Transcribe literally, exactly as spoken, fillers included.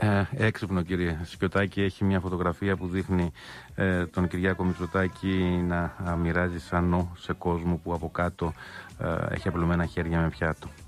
Ε, έξυπνο, κύριε Σκιωτάκη. Έχει μια φωτογραφία που δείχνει ε, τον Κυριάκο Μητσοτάκη να α, μοιράζει σανό σε κόσμο που από κάτω ε, έχει απλωμένα χέρια με πιάτο.